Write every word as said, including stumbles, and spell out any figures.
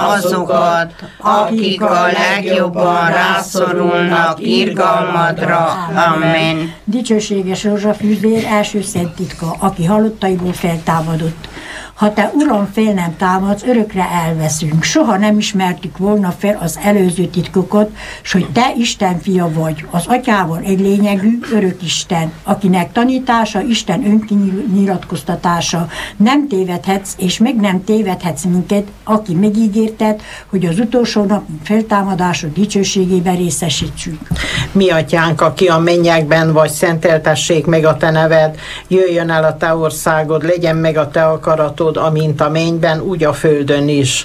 azokat, akik a legjobban rászorulnak irgalmadra. Amen. Dicsőséges rózsafűzér első szent titka, aki halottaiból feltámadott. Ha te, Uram, fél nem támadsz, örökre elveszünk. Soha nem ismertük volna fel az előző titkokat, s hogy te Isten fia vagy, az atyával egy lényegű, örök Isten, akinek tanítása, Isten önkinyilatkoztatása. Nem tévedhetsz, és meg nem tévedhetsz minket, aki megígérted, hogy az utolsó nap feltámadásod dicsőségében részesítsünk. Mi atyánk, aki a mennyekben vagy, szenteltessék meg a te neved, jöjjön el a te országod, legyen meg a te akaratod, amint a mennyben, úgy a földön is.